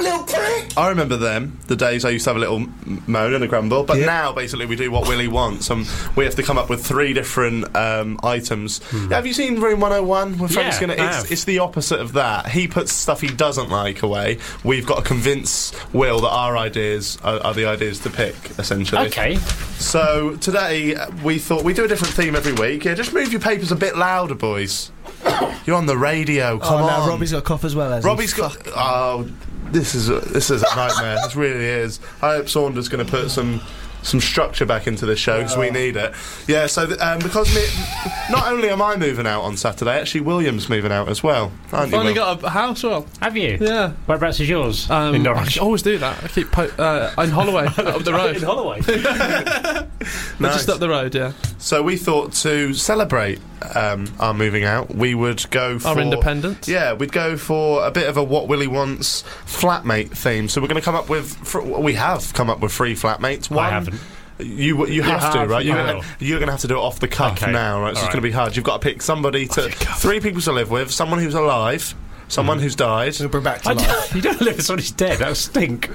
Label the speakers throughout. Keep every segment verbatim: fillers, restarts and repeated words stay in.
Speaker 1: little prick!
Speaker 2: I remember them, the days I used to have a little moan and a grumble, but
Speaker 1: Yeah.
Speaker 2: now basically we do what Willie wants, and we have to come up with three different um, items.
Speaker 3: Hmm.
Speaker 2: Have you seen Room one oh one? With Frank
Speaker 3: Yeah,
Speaker 2: Skinner?
Speaker 3: I
Speaker 2: It's,
Speaker 3: have.
Speaker 2: it's the opposite of that. He puts stuff he doesn't like away. We've got to convince Will that our ideas are, are the ideas to pick, essentially.
Speaker 3: Okay.
Speaker 2: So today uh, we thought we'd do a different theme every week. Yeah, just move your papers a bit louder, boys. You're on the radio. Come
Speaker 1: oh,
Speaker 2: on.
Speaker 1: no, Robbie's got a cough as well, has
Speaker 2: Robbie's
Speaker 1: he?
Speaker 2: got. Oh, this is a, this is a nightmare. This really is. I hope Saunders going to put some some structure back into this show because we need it. Yeah. So th- um, because me, not only am I moving out on Saturday, actually William's moving out as well. Aren't you,
Speaker 4: Finally
Speaker 2: Will?
Speaker 4: got a house, well.
Speaker 3: Have you?
Speaker 4: Yeah.
Speaker 3: Whereabouts is yours?
Speaker 4: Um,
Speaker 3: in
Speaker 4: I
Speaker 3: Norwich.
Speaker 4: always do that. I keep po- uh, in Holloway, up the road.
Speaker 3: in Holloway.
Speaker 2: Nice.
Speaker 4: Just up the road, yeah.
Speaker 2: So we thought to celebrate um, our moving out, we would go for
Speaker 4: Our independence.
Speaker 2: Yeah, we'd go for a bit of a What Willie Wants flatmate theme. So we're going to come up with. Fr- we have come up with three flatmates. One,
Speaker 3: I haven't.
Speaker 2: You you have to,
Speaker 3: have,
Speaker 2: right? You're
Speaker 3: I
Speaker 2: gonna,
Speaker 3: will.
Speaker 2: you're gonna have to do it off the cuff
Speaker 3: Okay.
Speaker 2: now, right? So
Speaker 3: All
Speaker 2: it's gonna
Speaker 3: right.
Speaker 2: be hard. You've got to pick somebody to three people to live with, someone who's alive, someone who's died,
Speaker 1: We'll bring back to
Speaker 3: I
Speaker 1: life.
Speaker 3: don't, you don't live with someone who's dead. That would stink.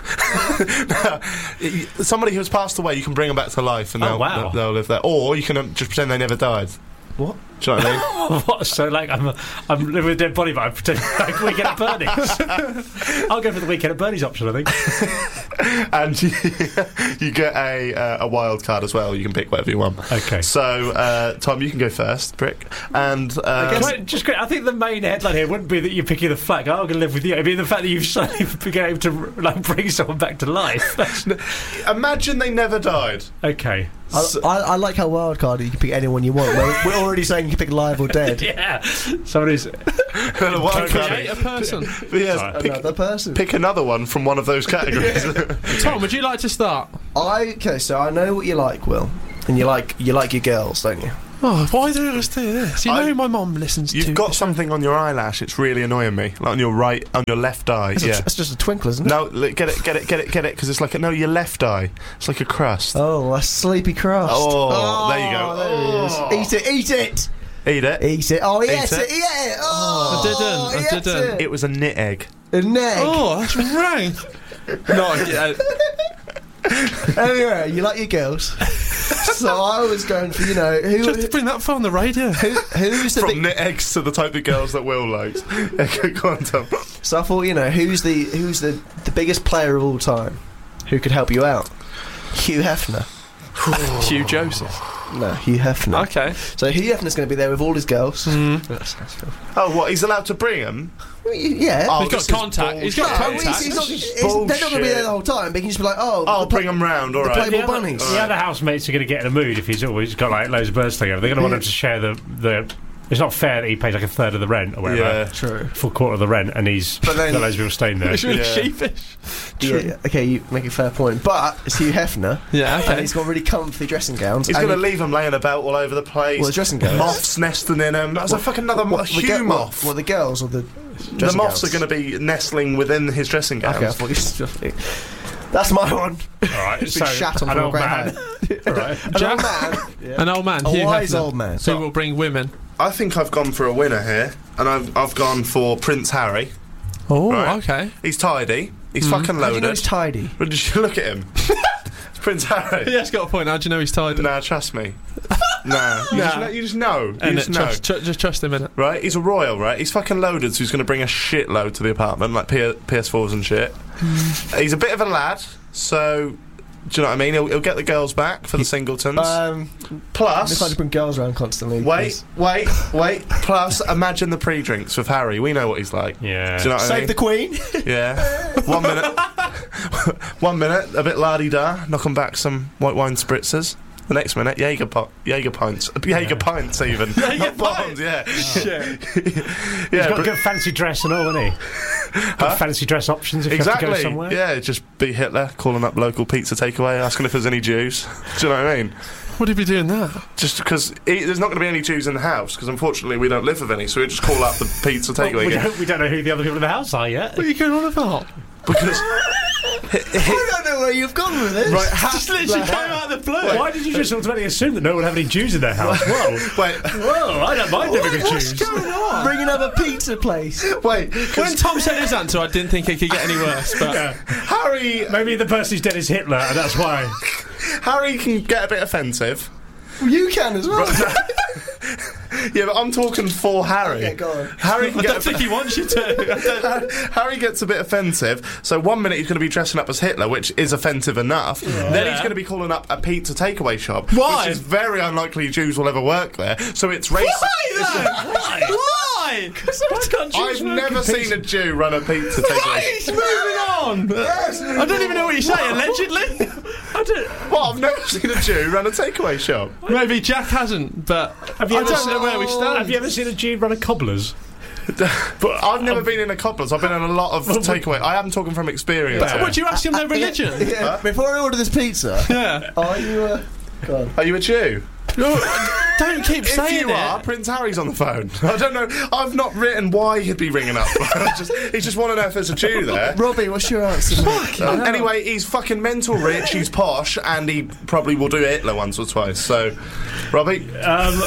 Speaker 2: somebody who's passed away. You can bring them back to life, and
Speaker 3: Oh,
Speaker 2: they'll,
Speaker 3: wow.
Speaker 2: they'll they'll live there. Or you can um, just pretend they never died.
Speaker 1: What?
Speaker 2: Do you know what I mean?
Speaker 3: What? So, like, I'm, I'm living with a dead body, but I'm pretending like Weekend at Bernie's. I'll go for the Weekend at Bernie's option, I think.
Speaker 2: And you, you get a uh, a wild card as well. You can pick whatever you want.
Speaker 3: Okay.
Speaker 2: So, uh, Tom, you can go first, Brick. And uh,
Speaker 3: Can I, just quick, I think the main headline here wouldn't be that you're picking the fact, oh, I'm going to live with you. I mean, the fact that you've suddenly been able to like, bring someone back to life. That's-
Speaker 2: imagine they never died.
Speaker 3: okay.
Speaker 1: I, I, I like how wildcard you can pick anyone you want. We're, we're already saying you can pick live or dead.
Speaker 3: Yeah. Someone who's.
Speaker 2: A wild card.
Speaker 4: Create a person.
Speaker 2: But yes,
Speaker 3: Sorry.
Speaker 2: pick,
Speaker 1: Another person.
Speaker 2: pick another one from one of those categories.
Speaker 4: Tom, would you like to start?
Speaker 1: I okay, so I know what you like, Will, and you like you like your girls, don't you?
Speaker 4: Oh, why do us do this? You
Speaker 2: I-
Speaker 4: know my mum listens to.
Speaker 2: You've got something on your eyelash. It's really annoying me. Like on your right, on your left eye.
Speaker 1: It's,
Speaker 2: yeah.
Speaker 1: a, it's just a twinkle, isn't it?
Speaker 2: No, li- get it, get it, get it, get it. Because it's like a, no, your left eye. It's like a crust.
Speaker 1: Oh, a sleepy crust.
Speaker 2: Oh, there you go.
Speaker 1: There
Speaker 2: Oh.
Speaker 1: it is. Eat it, eat it,
Speaker 2: Eat it.
Speaker 1: eat it. Oh, he
Speaker 2: Eat
Speaker 1: ate
Speaker 2: it.
Speaker 1: it, he ate it. Oh,
Speaker 4: I didn't,
Speaker 1: he
Speaker 4: I
Speaker 1: ate
Speaker 4: didn't.
Speaker 1: It.
Speaker 2: It was a knit egg.
Speaker 1: A neck.
Speaker 4: Oh, that's rank. No, yeah.
Speaker 1: Anyway, you like your girls. So I was going for, you know, who,
Speaker 4: Just to bring that far on the radio.
Speaker 1: who who's the
Speaker 2: From
Speaker 1: big,
Speaker 2: knit eggs to the type of girls that Will likes. Okay, go on, Tom.
Speaker 1: So I thought, you know, who's the who's the the biggest player of all time who could help you out? Hugh Hefner.
Speaker 4: Hugh Joseph.
Speaker 1: No, Hugh Hefner.
Speaker 4: Okay.
Speaker 1: So Hugh Hefner's going to be there with all his girls.
Speaker 4: Mm.
Speaker 1: That's- that's Phil.
Speaker 2: Oh, what? He's allowed to bring them?
Speaker 1: Well, y- yeah.
Speaker 2: Oh,
Speaker 4: He's got
Speaker 2: this is
Speaker 4: contact. He's got
Speaker 1: No,
Speaker 4: contact.
Speaker 1: he's, he's not,
Speaker 2: This is
Speaker 1: it's- they're not going to be
Speaker 2: bullshit.
Speaker 1: there the whole time, but he can just be like, oh,
Speaker 2: I'll
Speaker 1: the pla-
Speaker 2: bring them round, all
Speaker 1: the
Speaker 2: right.
Speaker 1: Playboy
Speaker 3: The other,
Speaker 1: bunnies.
Speaker 3: the other housemates are going to get in a mood if he's always got like loads of birds together. They're going to want him to share the, the. It's not fair that he pays like a third of the rent or whatever.
Speaker 2: Yeah.
Speaker 1: True.
Speaker 3: Full quarter of the rent, and he's
Speaker 1: But then-
Speaker 3: got loads of people staying there.
Speaker 4: It's really
Speaker 2: Yeah.
Speaker 4: sheepish.
Speaker 1: Yeah, yeah, okay, you make a fair point. But it's Hugh Hefner,
Speaker 4: Yeah,
Speaker 1: and
Speaker 4: okay.
Speaker 1: he's got really comfy dressing gowns.
Speaker 2: He's
Speaker 1: and
Speaker 2: going to
Speaker 1: he-
Speaker 2: leave them laying about all over the place.
Speaker 1: Well, the dressing gowns.
Speaker 2: Moths nesting in them. That's a fucking another mo-
Speaker 1: what, the
Speaker 2: Hugh
Speaker 1: girl-
Speaker 2: moth.
Speaker 1: What, what, the girls or the
Speaker 2: the
Speaker 1: dressing
Speaker 2: moths
Speaker 1: gowns?
Speaker 2: are going to be nestling within his dressing gowns.
Speaker 1: Okay, I thought you just... That's my one.
Speaker 3: All right,
Speaker 1: It's been
Speaker 3: so
Speaker 1: shat on
Speaker 3: an
Speaker 1: from a
Speaker 3: old
Speaker 1: great
Speaker 3: man.
Speaker 1: height.
Speaker 3: All right.
Speaker 1: An
Speaker 4: Jack-
Speaker 1: old man. Yeah.
Speaker 4: An old man,
Speaker 1: A
Speaker 4: Hugh
Speaker 1: wise
Speaker 4: Hefner,
Speaker 1: old man.
Speaker 4: who will bring women.
Speaker 2: I think I've gone for a winner here, and I've, I've gone for Prince Harry.
Speaker 4: Oh,
Speaker 2: Right.
Speaker 4: okay.
Speaker 2: He's tidy. He's
Speaker 4: Mm.
Speaker 2: fucking
Speaker 1: How do you know
Speaker 2: loaded.
Speaker 1: he's tidy?
Speaker 2: But did you look at him? It's Prince Harry.
Speaker 4: He has got a point. How do you know he's tied?
Speaker 2: Nah, trust me. Nah, you,
Speaker 4: Nah.
Speaker 2: Just, know, you just know. You
Speaker 4: And
Speaker 2: just
Speaker 4: it,
Speaker 2: know.
Speaker 4: trust, tr- just trust him in it.
Speaker 2: Right? He's a royal, right? He's fucking loaded, so he's going to bring a shitload to the apartment, like P- P S fours and shit. He's a bit of a lad, so... Do you know what I mean? He'll, he'll get the girls back for the singletons.
Speaker 1: Um,
Speaker 2: Plus...
Speaker 1: If I just bring girls around constantly.
Speaker 2: Wait, wait, wait. Plus, imagine the pre-drinks with Harry. We know what he's like.
Speaker 3: Yeah.
Speaker 2: Do you know what I
Speaker 1: Save
Speaker 2: mean?
Speaker 1: the Queen.
Speaker 2: Yeah. One minute. One minute, a bit la-di-da, knocking back some white wine spritzers. The next minute, Jaeger, po- Jaeger pints. Jaeger
Speaker 3: Yeah.
Speaker 2: pints, even. Not bombs, yeah.
Speaker 1: Shit.
Speaker 3: He's
Speaker 2: yeah,
Speaker 3: got
Speaker 2: but-
Speaker 3: good fancy dress and all, hasn't he? Good fancy dress options if you have to
Speaker 2: exactly.
Speaker 3: go somewhere.
Speaker 2: Yeah, just be Hitler, calling up local pizza takeaway, asking if there's any Jews. Do you know what I mean?
Speaker 4: Would he be doing that?
Speaker 2: Just because there's not going to be any Jews in the house, because unfortunately we don't live with any, so we just call up the pizza
Speaker 3: Well,
Speaker 2: takeaway.
Speaker 3: we,
Speaker 2: again.
Speaker 3: don't, we don't know who the other people in the house are yet.
Speaker 4: What are you going on about?
Speaker 2: Because
Speaker 1: I don't know where you've gone with this.
Speaker 2: Right, ha-
Speaker 4: Just literally
Speaker 1: Like-
Speaker 4: came out of the blue.
Speaker 3: Why did you just automatically assume that no one would have any Jews in their house? Whoa.
Speaker 2: Wait,
Speaker 3: Whoa, I don't mind living with
Speaker 1: What's
Speaker 3: Jews.
Speaker 1: going on? Bringing up a pizza place.
Speaker 2: wait.
Speaker 4: When Tom said his answer, I didn't think it could get any worse. But
Speaker 3: Yeah.
Speaker 2: Harry,
Speaker 3: Maybe the person who's dead is Hitler, and that's why.
Speaker 2: Harry can get a bit offensive.
Speaker 1: You can as well.
Speaker 2: Yeah, but I'm talking for Harry.
Speaker 1: Okay, go on.
Speaker 2: Harry can
Speaker 4: I
Speaker 2: get
Speaker 4: don't
Speaker 2: a
Speaker 4: think he wants you to.
Speaker 2: Harry gets a bit offensive, so one minute he's going to be dressing up as Hitler, which is offensive enough. Then
Speaker 4: Yeah.
Speaker 2: he's going to be calling up a pizza takeaway shop,
Speaker 4: Why?
Speaker 2: which is very unlikely Jews will ever work there. So it's racist.
Speaker 4: Why? Why?
Speaker 3: Why can't Jews
Speaker 2: I've
Speaker 3: work
Speaker 2: never
Speaker 3: in
Speaker 2: seen
Speaker 3: pizza?
Speaker 2: a Jew run a pizza takeaway.
Speaker 4: He's moving on. I don't even know what you say. Allegedly,
Speaker 3: I don't,
Speaker 2: What? I've never seen a Jew run a takeaway shop.
Speaker 4: maybe Jack hasn't, but
Speaker 3: have you
Speaker 4: I
Speaker 3: ever
Speaker 4: don't
Speaker 3: seen,
Speaker 4: know where we stand.
Speaker 3: Have you ever seen a Jew run a cobbler's?
Speaker 2: But I've never been in a Cobblers. I've been in a lot of takeaway. I am talking from experience.
Speaker 3: Yeah.
Speaker 4: Would you ask him their religion?
Speaker 1: Yeah, before I order this pizza,
Speaker 4: Yeah.
Speaker 1: are you? Uh, go on.
Speaker 2: Are you a Jew?
Speaker 4: Don't keep
Speaker 2: If
Speaker 4: saying
Speaker 2: you are,
Speaker 4: it.
Speaker 2: Prince Harry's on the phone. I don't know. I've not written why he'd be ringing up. I just, he just want to know if there's a Jew there.
Speaker 1: Robbie, what's your answer? mate?
Speaker 2: Uh, anyway, he's fucking mental rich, he's posh, and he probably will do Hitler once or twice. So, Robbie?
Speaker 3: Um,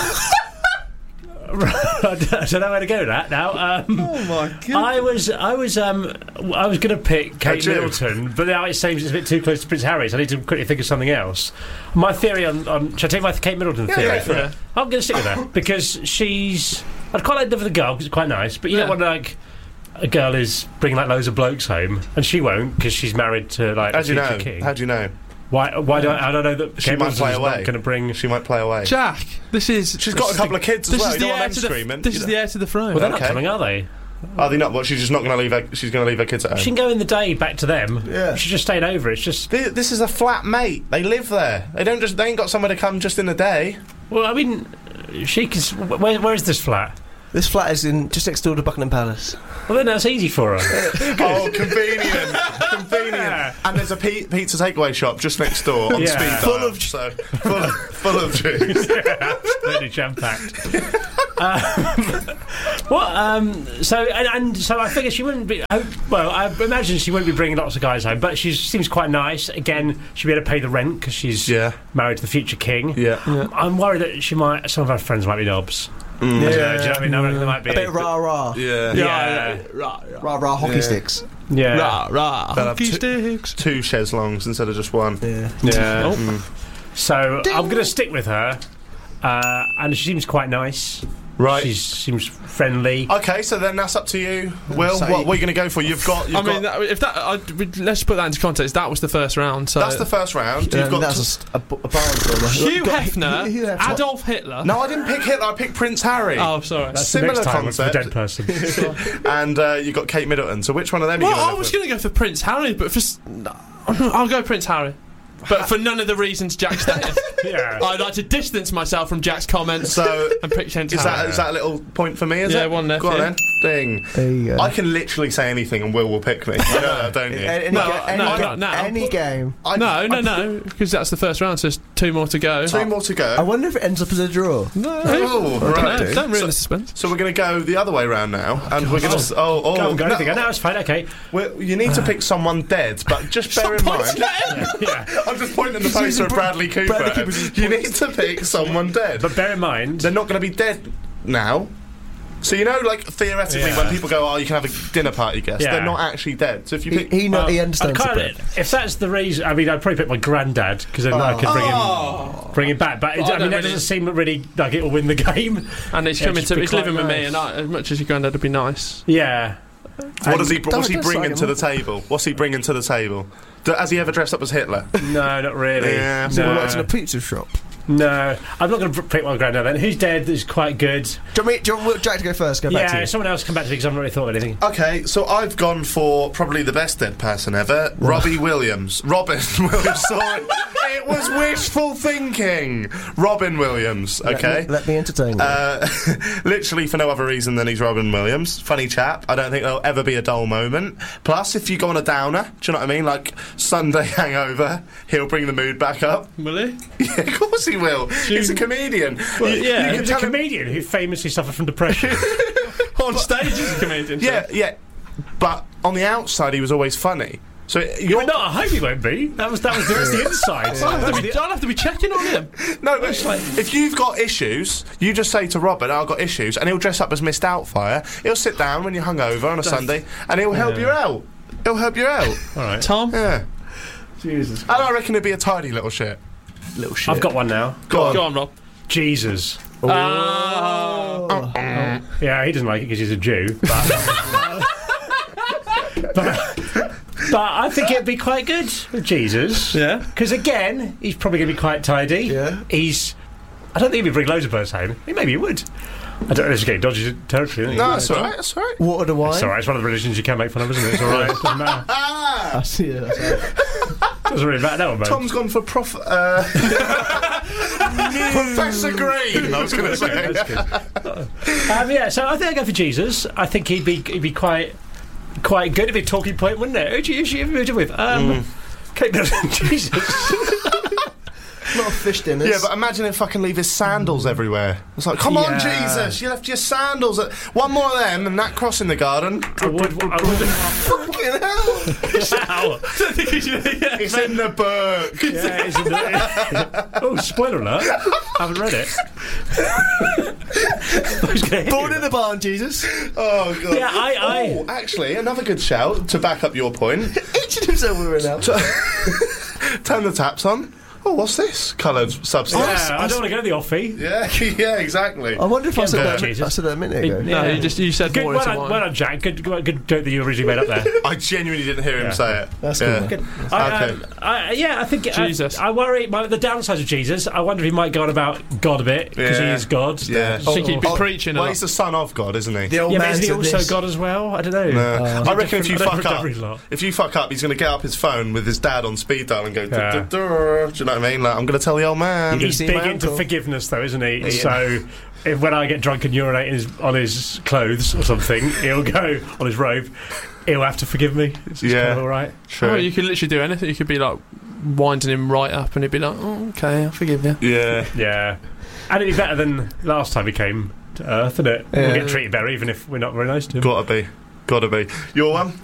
Speaker 3: I don't know where to go with that now. Um,
Speaker 4: Oh my god.
Speaker 3: I was, I was, um, I was going to pick Kate
Speaker 2: Jew.
Speaker 3: Middleton, but now it seems it's a bit too close to Prince Harry, so I need to quickly think of something else. My theory on, on should I take my Kate Middleton theory?
Speaker 2: yeah, yeah.
Speaker 3: I'm going to stick with her because she's. I'd quite like to live with a girl because it's quite nice, but you
Speaker 4: Yeah.
Speaker 3: don't want like. A girl is bringing like loads of blokes home, and she won't because she's married to like
Speaker 2: How
Speaker 3: the
Speaker 2: do you
Speaker 3: future
Speaker 2: know?
Speaker 3: king.
Speaker 2: How do you know?
Speaker 3: Why? Why don't I don't know that
Speaker 2: She
Speaker 3: Kate
Speaker 2: might play
Speaker 3: Middleton's
Speaker 2: away.
Speaker 3: not going to bring?
Speaker 2: She might play away.
Speaker 4: Jack, this is.
Speaker 2: She's got a couple of kids as
Speaker 4: This
Speaker 2: well.
Speaker 4: is
Speaker 2: You
Speaker 4: the
Speaker 2: don't want
Speaker 4: heir
Speaker 2: them
Speaker 4: to the.
Speaker 2: screaming.
Speaker 4: This
Speaker 2: You
Speaker 4: is
Speaker 2: don't-
Speaker 4: the heir to the throne.
Speaker 3: Well, they're
Speaker 2: Okay.
Speaker 3: not coming, are they?
Speaker 2: Are they not? What? She's just not going to leave. Her, she's going to leave her kids at home.
Speaker 3: She can go in the day back to them.
Speaker 1: Yeah.
Speaker 3: She's just staying over. It's just.
Speaker 2: Th- This is a flat mate. They live there. They don't just. They ain't got somewhere to come just in the day.
Speaker 3: Well, I mean, she can. Where, where is this flat?
Speaker 1: This flat is in just next door to Buckingham Palace.
Speaker 3: Well, then that's easy for her.
Speaker 2: Oh, convenient, convenient. And there's a pi- pizza takeaway shop just next door on
Speaker 3: Yeah.
Speaker 2: speed dial.
Speaker 1: Full of-
Speaker 2: so full of full of Jews.
Speaker 3: Absolutely jam packed. um, what? Um, so and, and so I figure she wouldn't be. I, well, I imagine she wouldn't be bringing lots of guys home, but she seems quite nice. Again, she'd be able to pay the rent because she's
Speaker 2: Yeah.
Speaker 3: married to the future king.
Speaker 2: Yeah.
Speaker 3: I'm worried that she might. Some of her friends might be knobs.
Speaker 2: Mm.
Speaker 3: Yeah. Do you know what I mean? I reckon there might be
Speaker 1: A bit rah rah,
Speaker 2: Yeah.
Speaker 3: Yeah.
Speaker 4: Rah,
Speaker 1: rah rah hockey
Speaker 2: Yeah.
Speaker 1: sticks.
Speaker 3: Yeah.
Speaker 4: rah, rah.
Speaker 2: They'll have
Speaker 4: Hockey
Speaker 2: two-
Speaker 4: sticks.
Speaker 2: Two chaise longues instead of just one.
Speaker 1: Yeah.
Speaker 3: Yeah.
Speaker 4: Oh.
Speaker 3: So I'm going to stick with her, uh, and she seems quite nice.
Speaker 2: Right.
Speaker 3: She seems friendly.
Speaker 2: Okay, so then that's up to you. Will,
Speaker 1: So
Speaker 2: what,
Speaker 1: you-
Speaker 2: what are you going to go for? You've got. You've
Speaker 4: I mean,
Speaker 2: got
Speaker 4: that, if that, I, let's put that into context. That was the first round. So
Speaker 2: that's the first round. You've
Speaker 1: Um,
Speaker 2: got.
Speaker 1: that's a, st- a, b- a barnstormer.
Speaker 4: Hugh
Speaker 1: Got-
Speaker 4: Hefner,
Speaker 1: Hugh Hefner.
Speaker 4: Adolf Hitler.
Speaker 2: no, I didn't pick Hitler. I picked Prince Harry.
Speaker 4: Oh, sorry.
Speaker 3: That's
Speaker 2: similar
Speaker 3: the next time with the
Speaker 2: concept.
Speaker 3: dead person.
Speaker 2: And uh, you got Kate Middleton. So which one of them?
Speaker 4: Well,
Speaker 2: are you
Speaker 4: I
Speaker 2: going
Speaker 4: was
Speaker 2: to
Speaker 4: going to go for Prince Harry, but for s- I'll go Prince Harry. But for none of the reasons Jack stated.
Speaker 3: Yeah.
Speaker 4: I'd like to distance myself from Jack's comments
Speaker 2: So
Speaker 4: and pick Prince
Speaker 2: is
Speaker 4: Harry.
Speaker 2: that is that a little point for me? Is
Speaker 4: Yeah,
Speaker 2: it?
Speaker 4: one left,
Speaker 2: Go on
Speaker 4: yeah.
Speaker 2: then. Ding.
Speaker 1: There you go.
Speaker 2: I can literally say anything and Will will pick me. You know that, don't you?
Speaker 1: Any,
Speaker 4: No,
Speaker 1: ga- any,
Speaker 4: no,
Speaker 1: ga-
Speaker 4: not now.
Speaker 1: any game.
Speaker 2: I,
Speaker 4: No, no,
Speaker 2: I-
Speaker 4: no, because that's the first round, so there's two more to go.
Speaker 2: Two more to
Speaker 1: I
Speaker 2: go.
Speaker 1: wonder if it ends up as a draw.
Speaker 4: No,
Speaker 2: Oh,
Speaker 4: no,
Speaker 2: right.
Speaker 4: don't ruin
Speaker 2: So-
Speaker 4: the suspense.
Speaker 2: So we're going to go the other way round now, and we're going to. Oh, oh,
Speaker 3: Go on, go
Speaker 2: no,
Speaker 3: anything. No, it's fine. Okay.
Speaker 2: we're- you need to pick someone dead, but just bear in mind.
Speaker 3: Yeah.
Speaker 2: I'm just pointing the poster at Bradley Cooper.
Speaker 1: Bradley Cooper's
Speaker 2: You need to pick someone dead.
Speaker 3: But bear in mind,
Speaker 2: They're not going to be dead now. So you know, like theoretically,
Speaker 3: Yeah.
Speaker 2: when people go, "Oh, you can have a dinner party guest,"
Speaker 3: Yeah.
Speaker 2: they're not actually dead. So if you
Speaker 1: He,
Speaker 2: pick,
Speaker 1: he, know,
Speaker 3: well,
Speaker 1: he
Speaker 3: I
Speaker 1: understands the
Speaker 3: can't-
Speaker 1: bread.
Speaker 3: if that's the reason, I mean, I'd probably pick my granddad because then I could bring
Speaker 4: Oh.
Speaker 3: him, bring him back. But it,
Speaker 4: I
Speaker 3: I, mean,
Speaker 4: don't
Speaker 3: that
Speaker 4: really-
Speaker 3: doesn't seem really like it will win the game.
Speaker 4: And he's
Speaker 3: Yeah,
Speaker 4: coming
Speaker 3: just
Speaker 4: to,
Speaker 3: be
Speaker 4: he's
Speaker 3: quite
Speaker 4: living with me,
Speaker 3: nice.
Speaker 4: and I, as much as your granddad would be nice.
Speaker 3: Yeah.
Speaker 2: what does he? What's he
Speaker 1: Don't- don't
Speaker 2: bringing
Speaker 1: slag
Speaker 2: to
Speaker 1: him
Speaker 2: the table? What's he bringing to the table? Do, has he ever dressed up as Hitler?
Speaker 3: No, not really.
Speaker 2: Yeah.
Speaker 1: So
Speaker 3: no.
Speaker 1: he works in a pizza shop.
Speaker 3: No, I'm not going to pick my granddad then. Who's dead is quite good.
Speaker 1: Do you want, me, do you want Jack to go first? Go back to
Speaker 3: Yeah,
Speaker 1: you.
Speaker 3: someone else come back to me because I haven't really thought of anything.
Speaker 2: Okay, so I've gone for probably the best dead person ever, Robbie Williams. Robin Williams. Sorry, it was wishful thinking. Robin Williams.
Speaker 1: Let
Speaker 2: Okay.
Speaker 1: me- Let me entertain you.
Speaker 2: Uh, literally for no other reason than he's Robin Williams. Funny chap. I don't think there'll ever be a dull moment. Plus, if you go on a downer, do you know what I mean? Like Sunday hangover, he'll bring the mood back up.
Speaker 4: Will he?
Speaker 2: Yeah, of course he will. He's a comedian.
Speaker 3: Well,
Speaker 2: You-
Speaker 3: yeah,
Speaker 2: you
Speaker 3: he
Speaker 2: can
Speaker 3: was a
Speaker 2: tell him-
Speaker 3: comedian who famously suffered from depression.
Speaker 4: On stage, he's a comedian. so-
Speaker 2: Yeah, yeah. But on the outside, he was always funny. So
Speaker 3: You're
Speaker 2: you're
Speaker 3: not. I hope he won't be. That was that was the, that's the inside.
Speaker 4: I'll have, to be, I'll have to be checking on him.
Speaker 2: no, but if you've got issues, you just say to Robert, "I've got issues," and he'll dress up as Miss Doubtfire. He'll sit down when you're hungover on a Sunday, and he'll help
Speaker 3: Yeah.
Speaker 2: you out. He'll help you out.
Speaker 3: All right.
Speaker 4: Tom?
Speaker 2: Yeah,
Speaker 3: Jesus.
Speaker 2: and I reckon it'd be a tidy little shit.
Speaker 1: Little shit.
Speaker 3: I've got one now.
Speaker 2: Go on.
Speaker 4: Go on, Rob.
Speaker 3: Jesus.
Speaker 4: Oh.
Speaker 3: Yeah, he doesn't like it because he's a Jew. But, but, but I think it'd be quite good with Jesus.
Speaker 4: Yeah.
Speaker 3: Because again, he's probably going to be quite tidy.
Speaker 1: Yeah.
Speaker 3: He's. I don't think he'd bring loads of birds home. He maybe he would. I don't know. It's getting dodgy territory. Isn't it?
Speaker 2: No, that's all right. That's all right.
Speaker 1: Water the wine.
Speaker 3: It's all right. It's one of the religions you can make fun of, isn't it? It's all right. It doesn't matter.
Speaker 1: I see it. That's right.
Speaker 3: Doesn't really matter. That one, mate.
Speaker 2: Tom's gone for prof. Uh, Professor Green. I was going to say.
Speaker 3: That's good. um, yeah, so I think I go for Jesus. I think he'd be he'd be quite quite good. It'd be a talking point, wouldn't it? Who'd you, who'd you move it with? Um, Kate Middleton. Jesus.
Speaker 1: A lot of fish dinners.
Speaker 2: Yeah, but imagine if fucking leave his sandals everywhere. It's like, come on,
Speaker 3: Yeah.
Speaker 2: Jesus, you left your sandals. At one more of them and that cross in the garden.
Speaker 3: I would. I would.
Speaker 2: Fucking hell.
Speaker 3: Ow.
Speaker 2: It's in the book.
Speaker 3: Yeah, it's in the, oh, spoiler alert! I haven't read it. Who's gonna hit
Speaker 1: Born
Speaker 3: you?
Speaker 1: in the barn, Jesus.
Speaker 2: Oh, God.
Speaker 3: Yeah, I. I
Speaker 2: Oh, actually, another good shout to back up your point.
Speaker 1: Itching himself with it now.
Speaker 2: Turn the taps on. Oh, what's this? Coloured substance.
Speaker 3: yeah, I don't want to go to the offie.
Speaker 2: Yeah, yeah, exactly.
Speaker 1: I wonder if I
Speaker 3: Yeah,
Speaker 1: said,
Speaker 3: but
Speaker 1: that,
Speaker 3: Jesus.
Speaker 1: I said that a minute ago.
Speaker 3: Yeah.
Speaker 4: No, you just you said
Speaker 3: Good,
Speaker 4: more
Speaker 3: well
Speaker 4: into
Speaker 3: done,
Speaker 4: wine.
Speaker 3: well done, Jack. Good, good, good joke that you originally made up there.
Speaker 2: I genuinely didn't hear him
Speaker 3: Yeah.
Speaker 2: say it.
Speaker 1: That's
Speaker 2: yeah.
Speaker 1: cool.
Speaker 3: Good. I,
Speaker 2: Okay.
Speaker 3: um, I, yeah, I think uh,
Speaker 4: Jesus.
Speaker 3: I worry my, the downsides of Jesus. I wonder if he might go on about God a bit because he
Speaker 2: Yeah.
Speaker 3: is God.
Speaker 2: Yeah.
Speaker 4: I think he'd be
Speaker 2: Oh,
Speaker 4: preaching a
Speaker 2: Well,
Speaker 4: lot.
Speaker 2: he's the son of God, isn't he?
Speaker 1: The old
Speaker 3: Yeah, but
Speaker 1: man
Speaker 3: isn't he
Speaker 1: said
Speaker 3: also
Speaker 1: this.
Speaker 3: God as well? I don't know.
Speaker 2: No. I reckon if you
Speaker 3: I don't
Speaker 2: fuck
Speaker 3: know
Speaker 2: up,
Speaker 3: every lot.
Speaker 2: if you fuck up, he's going to get up his phone with his dad on speed dial and go.
Speaker 3: Yeah.
Speaker 2: "Duh, duh, duh." Do you know what I mean? Like, I'm going to tell the old man.
Speaker 3: He's
Speaker 1: see
Speaker 3: big
Speaker 1: my
Speaker 3: into
Speaker 1: uncle.
Speaker 3: forgiveness, though, isn't he?
Speaker 2: Yeah.
Speaker 3: So, if when I get drunk and urinate in his, on his clothes or something, he'll go on his robe. He'll have to forgive me. It's
Speaker 2: Yeah.
Speaker 3: kind of all right.
Speaker 2: True.
Speaker 4: Oh, you could literally do anything. You could be like winding him right up, and he'd be like, oh, "Okay, I'll forgive you."
Speaker 2: Yeah.
Speaker 3: Yeah, and it'd be better than last time he came to Earth, isn't it?
Speaker 1: Yeah.
Speaker 3: We'll get treated better, even if we're not very nice to him.
Speaker 2: Gotta be. Gotta be. Your one?